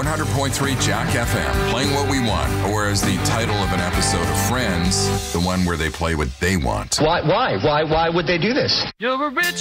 100.3 Jack FM, playing what we want, or as the title of an episode of Friends, the one where they play what they want. Why would they do this? You're a rich